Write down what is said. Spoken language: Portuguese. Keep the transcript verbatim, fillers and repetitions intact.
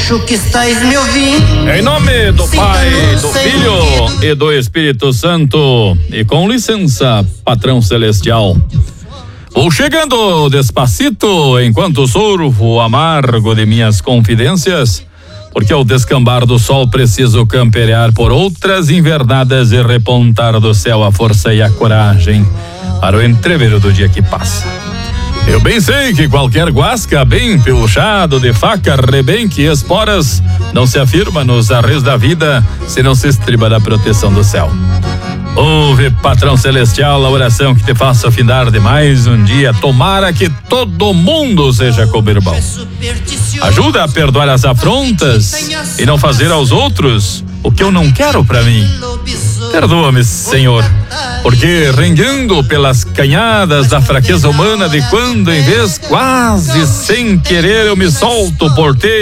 Acho que estáis me ouvindo. Em nome do Pai, do Filho e do Espírito Santo, e com licença, patrão celestial. Vou chegando despacito, enquanto sorvo o amargo de minhas confidências, porque ao descambar do sol preciso camperear por outras invernadas e repontar do céu a força e a coragem para o entreveiro do dia que passa. Eu bem sei que qualquer guasca bem peluchado de faca, rebenque e esporas não se afirma nos arreios da vida se não se estriba da proteção do céu. Ouve, patrão celestial, a oração que te faça findar de mais um dia. Tomara que todo mundo seja como irmão. Ajuda a perdoar as afrontas e não fazer aos outros o que eu não quero pra mim. Perdoa-me, Senhor, porque renguendo pelas canhadas da fraqueza humana, de quando em vez, quase sem querer, eu me solto por ter